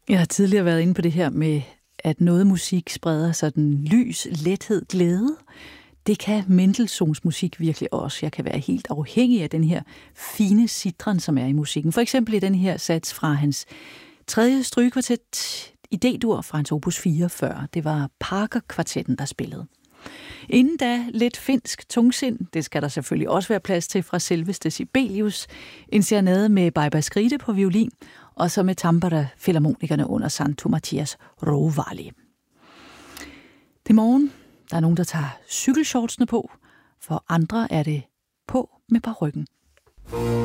Jeg har tidligere været inde på det her med, at noget musik spreder sådan lys, lethed, glæde. Det kan Mendelssohns musik virkelig også. Jeg kan være helt afhængig af den her fine citren, som er i musikken. For eksempel i den her sats fra hans 3. strygekvartet i D-dur fra hans opus 44. Det var Parker-kvartetten, der spillede. Inden da lidt finsk tungsind, det skal der selvfølgelig også være plads til fra selveste Sibelius, en serenade med Baiba Skride på violin, og så med Tampere Filharmonikerne under Santo Mattias Rovali. Det er morgen. Der er nogen, der tager cykelshortsene på, for andre er det på med parykken.